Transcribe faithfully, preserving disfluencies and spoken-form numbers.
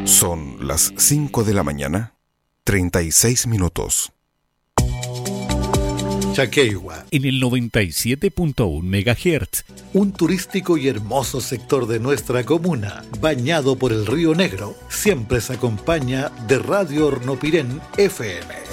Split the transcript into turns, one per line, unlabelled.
Son las cinco de la mañana, treinta y seis minutos.
Chaqueigua,
en el noventa y siete punto uno megahertz.
Un turístico y hermoso sector de nuestra comuna, bañado por el Río Negro, siempre se acompaña de Radio Hornopirén F M.